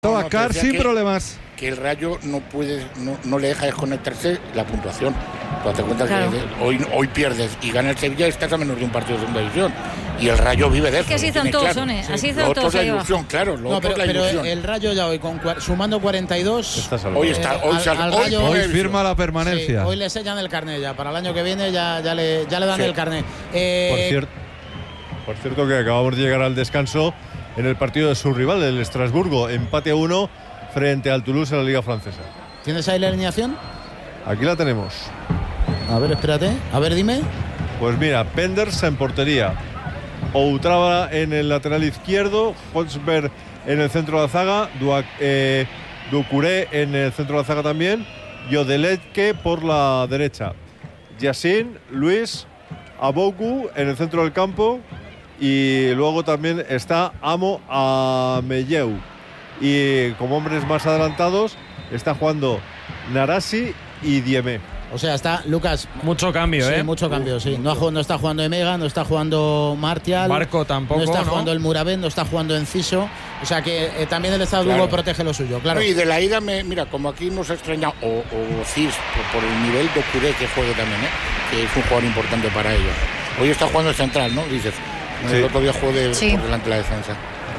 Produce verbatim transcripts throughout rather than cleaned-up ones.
No, no, Car sin que, problemas. Que el Rayo no puede, no, no le deja desconectarse la puntuación. Tú te cuentas claro. que hoy, hoy pierdes y gana el Sevilla y estás a menos de un partido de segunda división. Y el Rayo vive de eso. Es que así son todos, claro. Sone. Sí. Así son son todos. La ilusión, claro. Lo no, otro pero, es la pero ilusión. el Rayo ya hoy, con, sumando cuarenta y dos. Hoy está, hoy, eh, sal, al, al hoy, Rayo, hoy firma la permanencia. Sí, hoy le sellan el carnet ya. Para el año que viene ya, ya, le, ya le dan sí. el carnet. Eh, por, cier por cierto, que acabamos de llegar al descanso en el partido de su rival, el Estrasburgo. Empate a uno frente al Toulouse en la Liga Francesa. ¿Tienes ahí la alineación? Aquí la tenemos. A ver, espérate. A ver, dime. Pues mira, Penders en portería, Outrava en el lateral izquierdo, Honsberg en el centro de la zaga, Duac, eh, Ducuré en el centro de la zaga también, Yodeletke por la derecha, Yassin, Luis, Aboku en el centro del campo y luego también está Amo Ameyeu. Y como hombres más adelantados está jugando Narasi y Diemé. O sea, está Lucas. Mucho cambio, sí, ¿eh? mucho cambio, sí. No, ha, no está jugando Emega, no está jugando Martial. Barco tampoco. No está ¿no? jugando el Muraben, no está jugando Enciso. O sea que eh, también el Estado claro. protege lo suyo, claro. No, y de la ida, me, mira, como aquí nos ha extrañado, o, o Cis, por, por el nivel de Curé que juegue también, ¿eh? Que es un jugador importante para ellos. Hoy está jugando el central, ¿no? Dices. Sí. El otro día jugó de, sí. por delante de la defensa.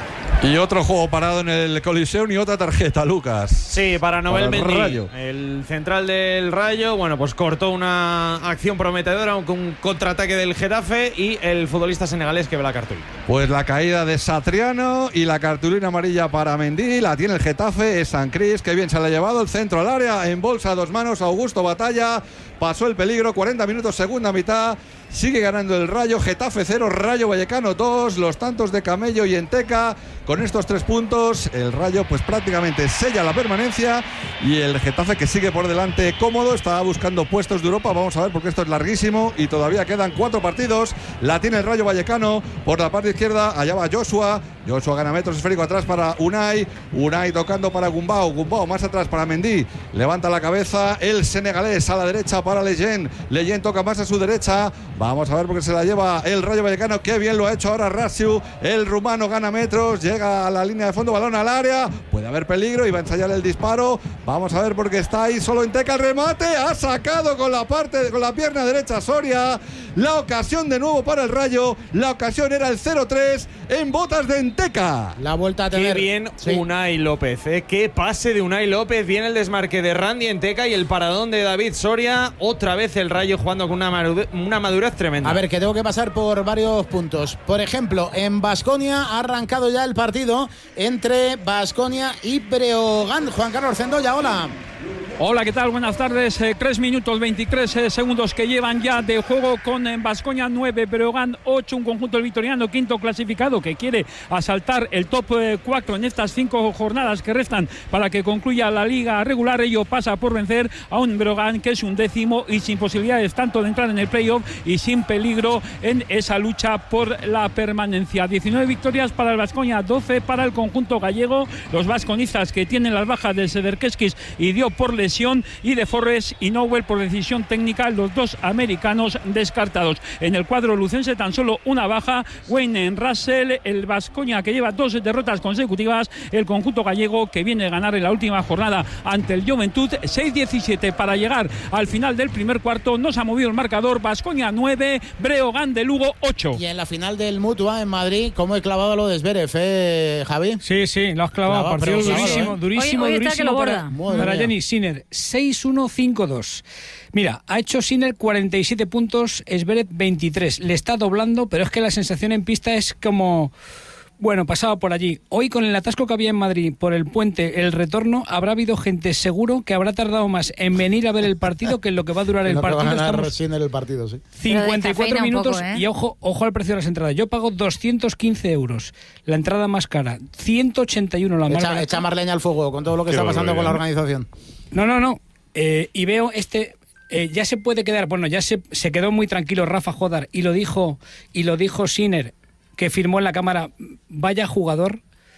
Y otro juego parado en el Coliseum y otra tarjeta, Lucas. Sí, para Nobel para el Mendy, Rayo. El central del Rayo, bueno, pues cortó una acción prometedora con un contraataque del Getafe y el futbolista senegalés que ve la cartulina. Pues la caída de Satriano y la cartulina amarilla para Mendy, la tiene el Getafe, es San Cris, que bien se la ha llevado, el centro al área, en bolsa a dos manos, Augusto Batalla, pasó el peligro, cuarenta minutos, segunda mitad. Sigue ganando el Rayo, Getafe cero, Rayo Vallecano dos, los tantos de Camello y Enteca. Con estos tres puntos, el Rayo pues prácticamente sella la permanencia y el Getafe que sigue por delante cómodo, está buscando puestos de Europa. Vamos a ver porque esto es larguísimo y todavía quedan cuatro partidos. La tiene el Rayo Vallecano por la parte izquierda, allá va Joshua. Joshua gana metros, esférico atrás para Unai. Unai tocando para Gumbau, Gumbau más atrás para Mendy. Levanta la cabeza el senegalés a la derecha para Leyen. Leyen toca más a su derecha. Vamos a ver porque se la lleva el Rayo Vallecano. Qué bien lo ha hecho ahora Rasiu. El rumano gana metros. Llega a la línea de fondo. Balón al área. Puede haber peligro. Y va a ensayar el disparo. Vamos a ver porque está ahí solo Enteca. El remate. Ha sacado con la parte, con la pierna derecha Soria. La ocasión de nuevo para el Rayo. La ocasión era el cero tres en botas de Enteca. La vuelta a tener. Qué bien sí. Unai López. ¿eh? Qué pase de Unai López. Viene el desmarque de Randy Enteca y el paradón de David Soria. Otra vez el Rayo jugando con una, madurez, una madurez tremenda. A ver, que tengo que pasar por varios puntos. Por ejemplo, en Baskonia ha arrancado ya el partido entre Baskonia y Breogán. Juan Carlos Cendoya, hola. Hola, ¿qué tal? Buenas tardes. Eh, tres minutos veintitrés eh, segundos que llevan ya de juego con en Baskonia nueve, Breogán ocho, un conjunto del Vitoriano, quinto clasificado, que quiere asaltar el top eh, cuatro en estas cinco jornadas que restan para que concluya la liga regular. Ello pasa por vencer a un Breogán que es un décimo y sin posibilidades tanto de entrar en el playoff y sin peligro en esa lucha por la permanencia. diecinueve victorias para el Baskonia, doce para el conjunto gallego. Los vasconistas que tienen las bajas de Sederkeskis y dio por lesión, y de Forres y Nowell por decisión técnica, los dos americanos descartados. En el cuadro lucense tan solo una baja, Wayne Russell, el Baskonia que lleva dos derrotas consecutivas, el conjunto gallego que viene a ganar en la última jornada ante el Juventud seis diecisiete para llegar al final del primer cuarto. No se ha movido el marcador, Baskonia nueve, Breogán de Lugo ocho. Y en la final del Mutua en Madrid, ¿cómo he clavado lo de Zverev, eh, Javi? Sí, sí, lo has clavado, clavado partido durísimo, ¿eh? durísimo, hoy, hoy durísimo para, para Yannick Sinner. seis uno cinco dos. Mira, ha hecho Sinner cuarenta y siete puntos, Zverev veintitrés. Le está doblando, pero es que la sensación en pista es como... Bueno, pasaba por allí. Hoy con el atasco que había en Madrid por el puente, el retorno, habrá habido gente seguro que habrá tardado más en venir a ver el partido que en lo que va a durar el partido. Va a ganar Sinner el partido, sí. cincuenta y cuatro minutos poco, ¿eh? Y ojo, ojo al precio de las entradas. Yo pago doscientos quince euros. La entrada más cara, ciento ochenta y uno la más echa, barata. echa más leña al fuego con todo lo que Qué está pasando barbaridad. con la organización. No, no, no. Eh, y veo este... Eh, ya se puede quedar, bueno, ya se, se quedó muy tranquilo Rafa Jodar y lo dijo, y lo dijo Sinner, que firmó en la cámara, vaya jugador,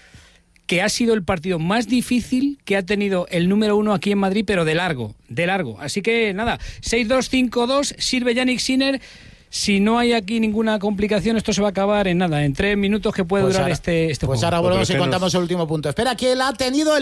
que ha sido el partido más difícil que ha tenido el número uno aquí en Madrid, pero de largo, de largo. Así que nada, seis dos cinco dos, sirve Yannick Sinner. Si no hay aquí ninguna complicación, esto se va a acabar en nada, en tres minutos que puede pues durar ahora, este, este pues juego. ahora volvemos y Pues contamos el último punto. Espera, que él ha tenido el